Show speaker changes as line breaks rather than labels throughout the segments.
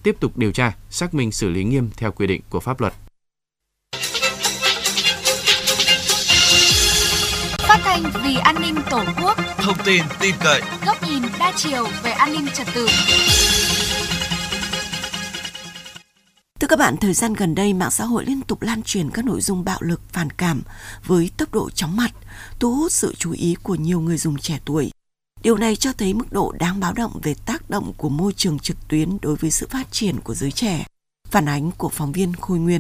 tiếp tục điều tra, xác minh xử lý nghiêm theo quy định của pháp luật.
Phát thanh vì an ninh Tổ quốc,
thông tin tin cậy,
góc nhìn đa chiều về an ninh trật tự.
Thưa các bạn, thời gian gần đây, mạng xã hội liên tục lan truyền các nội dung bạo lực, phản cảm với tốc độ chóng mặt, thu hút sự chú ý của nhiều người dùng trẻ tuổi. Điều này cho thấy mức độ đáng báo động về tác động của môi trường trực tuyến đối với sự phát triển của giới trẻ. Phản ánh của phóng viên Khôi Nguyên.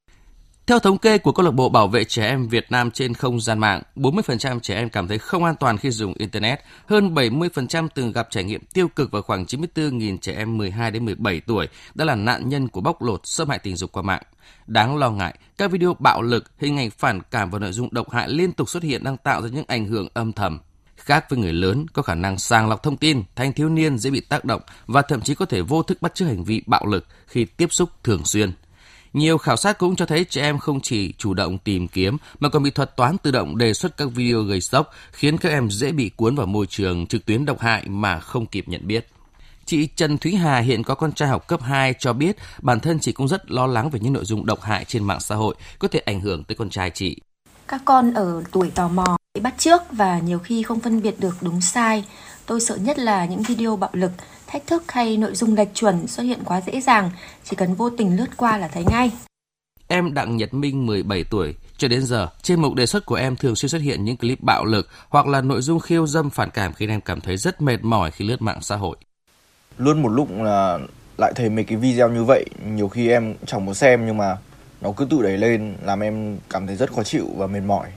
Theo thống kê của Câu lạc bộ Bảo vệ trẻ em Việt Nam trên không gian mạng, 40% trẻ em cảm thấy không an toàn khi dùng Internet, hơn 70% từng gặp trải nghiệm tiêu cực và khoảng 94.000 trẻ em 12 đến 17 tuổi đã là nạn nhân của bóc lột xâm hại tình dục qua mạng. Đáng lo ngại, các video bạo lực, hình ảnh phản cảm và nội dung độc hại liên tục xuất hiện đang tạo ra những ảnh hưởng âm thầm. Khác với người lớn có khả năng sàng lọc thông tin, thanh thiếu niên dễ bị tác động và thậm chí có thể vô thức bắt chước hành vi bạo lực khi tiếp xúc thường xuyên. Nhiều khảo sát cũng cho thấy trẻ em không chỉ chủ động tìm kiếm mà còn bị thuật toán tự động đề xuất các video gây sốc, khiến các em dễ bị cuốn vào môi trường trực tuyến độc hại mà không kịp nhận biết. Chị Trần Thúy Hà hiện có con trai học cấp 2 cho biết bản thân chị cũng rất lo lắng về những nội dung độc hại trên mạng xã hội có thể ảnh hưởng tới con trai chị.
Các con ở tuổi tò mò, bị bắt chước và nhiều khi không phân biệt được đúng sai. Tôi sợ nhất là những video bạo lực, thách thức hay nội dung lệch chuẩn xuất hiện quá dễ dàng, chỉ cần vô tình lướt qua là thấy ngay.
Em Đặng Nhật Minh 17 tuổi, cho đến giờ, trên mục đề xuất của em thường xuyên xuất hiện những clip bạo lực hoặc là nội dung khiêu dâm phản cảm khiến em cảm thấy rất mệt mỏi khi lướt mạng xã hội.
Luôn một lúc là lại thấy mấy cái video như vậy, nhiều khi em chẳng muốn xem nhưng mà nó cứ tự đẩy lên làm em cảm thấy rất khó chịu và mệt mỏi.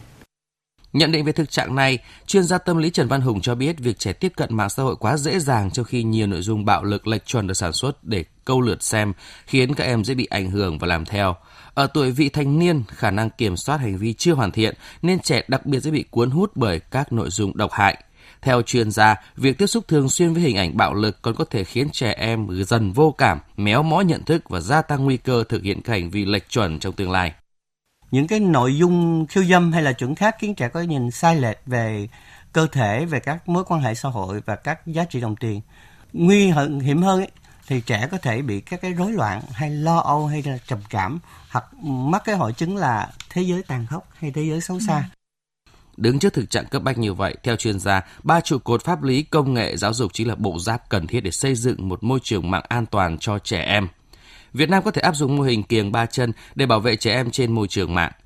Nhận định về thực trạng này, chuyên gia tâm lý Trần Văn Hùng cho biết việc trẻ tiếp cận mạng xã hội quá dễ dàng trong khi nhiều nội dung bạo lực lệch chuẩn được sản xuất để câu lượt xem khiến các em dễ bị ảnh hưởng và làm theo. Ở tuổi vị thành niên, khả năng kiểm soát hành vi chưa hoàn thiện nên trẻ đặc biệt dễ bị cuốn hút bởi các nội dung độc hại. Theo chuyên gia, việc tiếp xúc thường xuyên với hình ảnh bạo lực còn có thể khiến trẻ em dần vô cảm, méo mó nhận thức và gia tăng nguy cơ thực hiện các hành vi lệch chuẩn trong tương lai.
Những cái nội dung khiêu dâm hay là chuẩn khác khiến trẻ có nhìn sai lệch về cơ thể, về các mối quan hệ xã hội và các giá trị đồng tiền. Nguy hiểm hơn ấy, thì trẻ có thể bị các cái rối loạn hay lo âu hay là trầm cảm hoặc mắc cái hội chứng là thế giới tàn khốc hay thế giới xấu xa.
Đứng trước thực trạng cấp bách như vậy, theo chuyên gia, 3 trụ cột pháp lý, công nghệ, giáo dục chính là bộ giáp cần thiết để xây dựng một môi trường mạng an toàn cho trẻ em. Việt Nam có thể áp dụng mô hình kiềng 3 chân để bảo vệ trẻ em trên môi trường mạng.